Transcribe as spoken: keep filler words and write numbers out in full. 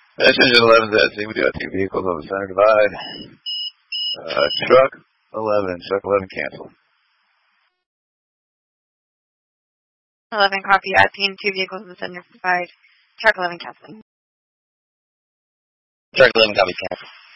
Engine eleven Z, we do have two vehicles on the center divide. Uh, truck eleven, truck eleven cancel. eleven copy, I've seen two vehicles on the center divide. Truck eleven canceling. Truck eleven copy cancel.